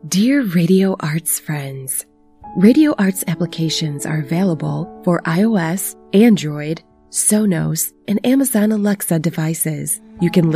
Dear Radio Arts friends, Radio Arts applications are available for iOS, Android, Sonos, and Amazon Alexa devices. You can